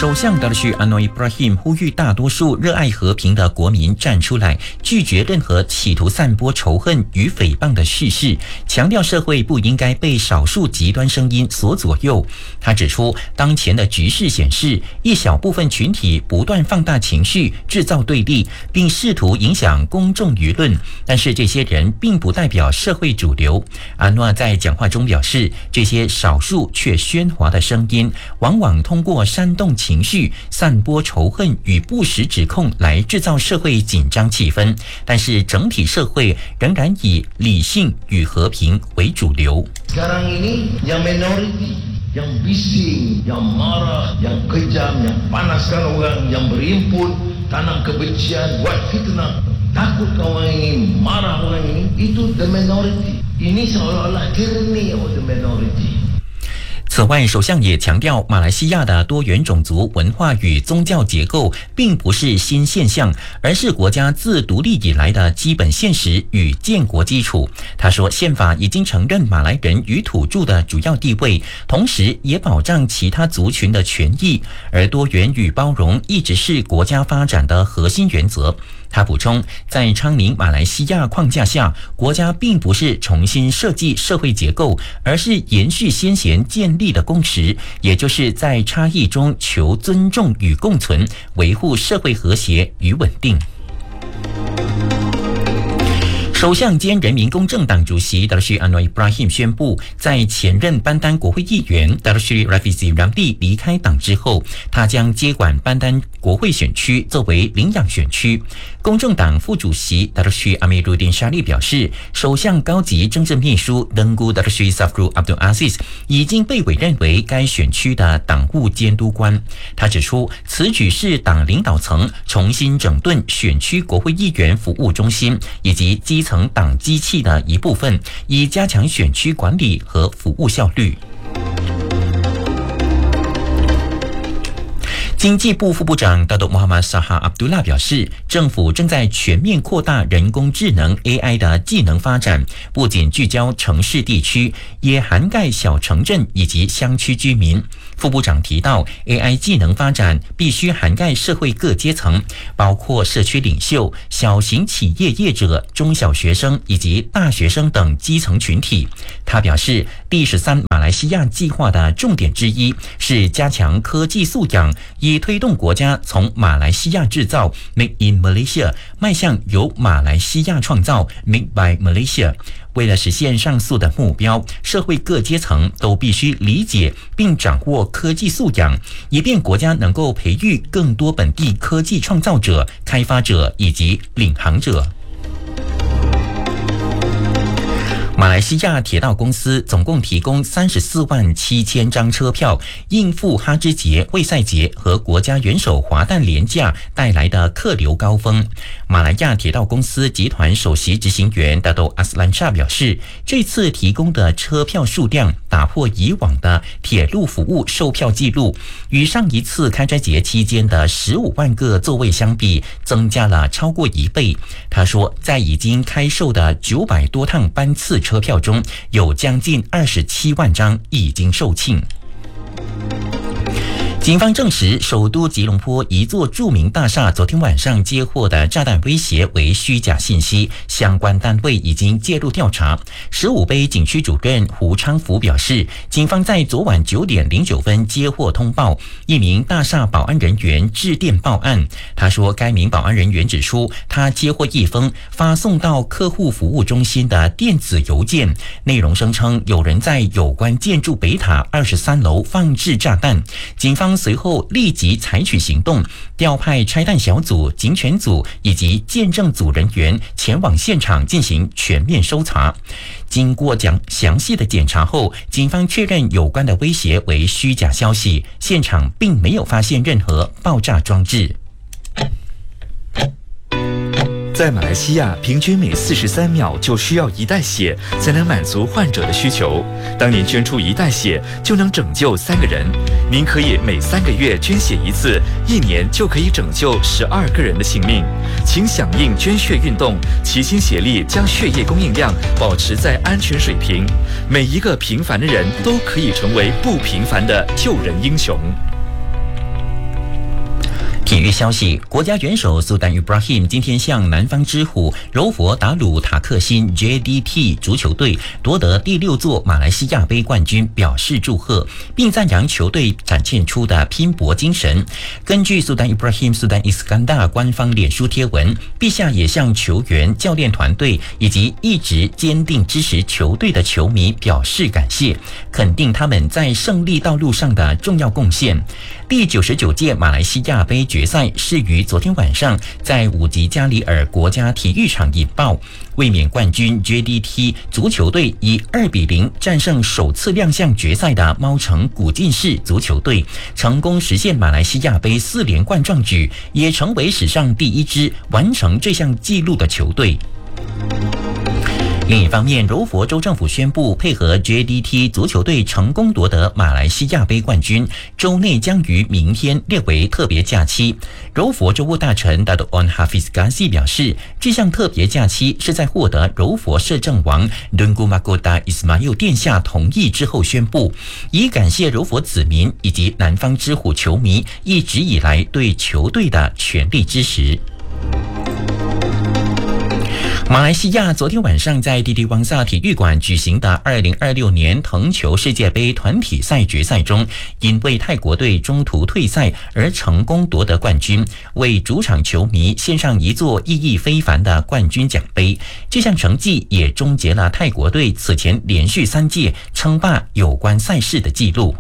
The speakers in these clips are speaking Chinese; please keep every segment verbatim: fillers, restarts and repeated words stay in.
首相达什安诺伊布拉希姆呼吁大多数热爱和平的国民站出来，拒绝任何企图散播仇恨与诽谤的叙事，强调社会不应该被少数极端声音所左右。他指出，当前的局势显示，一小部分群体不断放大情绪，制造对立，并试图影响公众舆论，但是这些人并不代表社会主流。安诺在讲话中表示，这些少数却喧哗的声音，往往通过煽动情绪、散播仇恨与不实指控来制造社会紧张气氛，但是整体社会仍然以理性与和平为主流。 Sekarang ini yang minoriti, yang bising, yang marah, yang kejam, yang panaskan orang, yang berimpun, tanam kebencian, buat fitnah, takutkan orang ini, marah orang ini, itu the minority. Ini seolah-olah tyranny of the minority. 此外，首相也强调，马来西亚的多元种族文化与宗教结构并不是新现象，而是国家自独立以来的基本现实与建国基础。他说，宪法已经承认马来人与土著的主要地位，同时也保障其他族群的权益，而多元与包容一直是国家发展的核心原则。他补充，在昌明马来西亚框架下，国家并不是重新设计社会结构，而是延续先贤建立的共识，也就是在差异中求尊重与共存，维护社会和谐与稳定。首相兼人民公正党主席达什安诺伊布拉希姆宣布，在前任班丹国会议员达什拉菲西让利离开党之后，他将接管班丹国会选区作为领养选区。公正党副主席达什阿米鲁丁沙利表示，首相高级政治秘书登古达什萨夫鲁阿卜杜阿西斯已经被委任为该选区的党务监督官。他指出，此举是党领导层重新整顿选区国会议员服务中心以及基层层党机器的一部分，以加强选区管理和服务效率。经济部副部长达多穆罕默沙哈阿卜杜拉表示，政府正在全面扩大人工智能 A I 的技能发展，不仅聚焦城市地区，也涵盖小城镇以及乡区居民。副部长提到 ，A I 技能发展必须涵盖社会各阶层，包括社区领袖、小型企业业者、中小学生以及大学生等基层群体。他表示，第十三马来西亚计划的重点之一是加强科技素养，以推动国家从马来西亚制造 （Make in Malaysia） 迈向由马来西亚创造 （Make by Malaysia）。为了实现上述的目标，社会各阶层都必须理解并掌握科技素养，以便国家能够培育更多本地科技创造者、开发者以及领航者。马来西亚铁道公司总共提供三十四万七千张车票，应付哈芝节、卫赛节和国家元首华诞连假带来的客流高峰。马来亚铁道公司集团首席执行员达多阿斯兰沙表示，这次提供的车票数量打破以往的铁路服务售票记录，与上一次开斋节期间的十五万个座位相比，增加了超过一倍。他说，在已经开售的九百多趟班次车票中，有将近二十七万张已经售罄。警方证实，首都吉隆坡一座著名大厦昨天晚上接获的炸弹威胁为虚假信息，相关单位已经介入调查。十五杯警区主任胡昌福表示，警方在昨晚九点零九分接获通报，一名大厦保安人员致电报案。他说，该名保安人员指出，他接获一封发送到客户服务中心的电子邮件，内容声称有人在有关建筑北塔二十三楼放置炸弹。警方随后立即采取行动，调派拆弹小组、警犬组以及见证组人员前往现场进行全面搜查。经过讲详细的检查后，警方确认有关的威胁为虚假消息，现场并没有发现任何爆炸装置。 在马来西亚，平均每四十三秒就需要一袋血才能满足患者的需求。当您捐出一袋血，就能拯救三个人。您可以每三个月捐血一次，一年就可以拯救十二个人的性命。请响应捐血运动，齐心协力将血液供应量保持在安全水平。每一个平凡的人都可以成为不平凡的救人英雄。 体育消息，国家元首苏丹伊布拉欣今天向南方之虎柔佛达鲁塔克辛 J D T 足球队夺得第六座马来西亚杯冠军表示祝贺，并赞扬球队展现出的拼搏精神。根据苏丹伊布拉欣苏丹伊斯干达官方脸书贴文，陛下也向球员、教练团队以及一直坚定支持球队的球迷表示感谢，肯定他们在胜利道路上的重要贡献。第九十九届马来西亚杯决赛是于昨天晚上在五吉加里尔国家体育场引爆，卫冕冠军 J D T 足球队以二比零战胜首次亮相决赛的猫城古晋市足球队，成功实现马来西亚杯四连冠壮举，也成为史上第一支完成这项纪录的球队。另一方面，柔佛州政府宣布，配合 J D T 足球队成功夺得马来西亚杯冠军，州内将于明天列为特别假期。柔佛州务大臣 Dato' Onn Hafiz Ghazi 表示，这项特别假期是在获得柔佛摄政王 Tunku Mahkota Ismail 殿下同意之后宣布，以感谢柔佛子民以及南方之虎球迷一直以来对球队的全力支持。马来西亚昨天晚上在迪迪旺萨体育馆举行的二零二六年藤球世界杯团体赛决赛中，因为泰国队中途退赛而成功夺得冠军，为主场球迷献上一座意义非凡的冠军奖杯。这项成绩也终结了泰国队此前连续三届称霸有关赛事的纪录。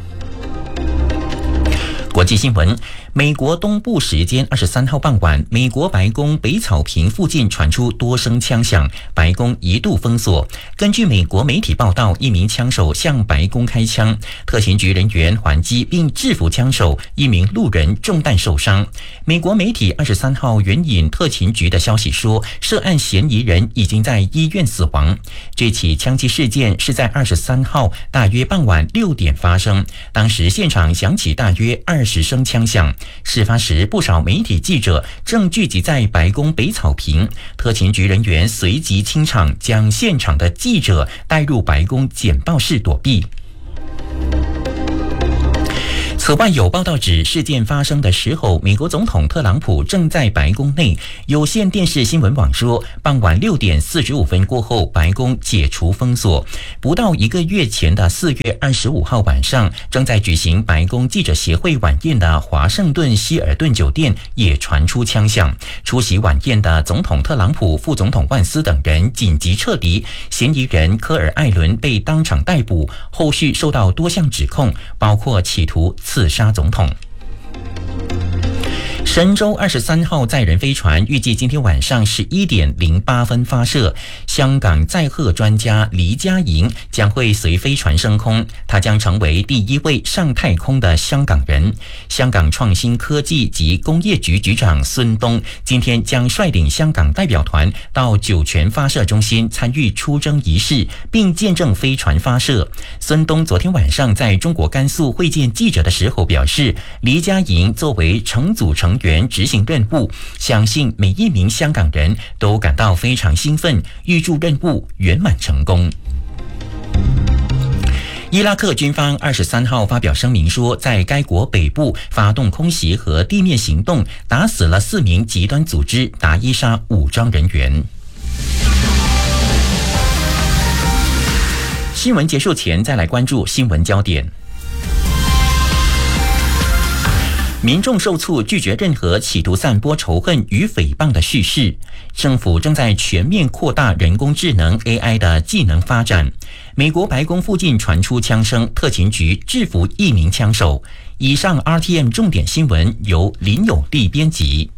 国际新闻，美国东部时间二十三号傍晚，美国白宫北草坪附近传出多声枪响，白宫一度封锁。根据美国媒体报道，一名枪手向白宫开枪，特勤局人员还击并制服枪手，一名路人中弹受伤。美国媒体二十三号援引特勤局的消息说，涉案嫌疑人已经在医院死亡。这起枪击事件是在二十三号大约傍晚六点发生，当时现场响起大约二十声枪响。事发时，不少媒体记者正聚集在白宫北草坪，特勤局人员随即清场，将现场的记者带入白宫简报室躲避。此外，有报道指，事件发生的时候，美国总统特朗普正在白宫内。有线电视新闻网说，傍晚六点四十五分过后，白宫解除封锁。不到一个月前的四月二十五号晚上，正在举行白宫记者协会晚宴的华盛顿希尔顿酒店也传出枪响。出席晚宴的总统特朗普、副总统万斯等人紧急撤离，嫌疑人科尔艾伦被当场逮捕，后续受到多项指控，包括企图刺杀总统。神舟二十三号载人飞船预计今天晚上十一点零八分发射，香港载荷专家黎家营将会随飞船升空，他将成为第一位上太空的香港人。香港创新科技及工业局局长孙东今天将率领香港代表团到酒泉发射中心参与出征仪式，并见证飞船发射。孙东昨天晚上在中国甘肃会见记者的时候表示，黎家营作为乘组成员执行任务，相信每一名香港人都感到非常兴奋，预祝任务圆满成功。伊拉克军方二十三号发表声明说，在该国北部发动空袭和地面行动，打死了四名极端组织达伊沙武装人员。新闻结束前，再来关注新闻焦点。民众受促拒绝任何企图散播仇恨与诽谤的叙事。政府正在全面扩大人工智能 A I 的技能发展。美国白宫附近传出枪声，特勤局制服一名枪手。以上 R T M 重点新闻由林有利编辑。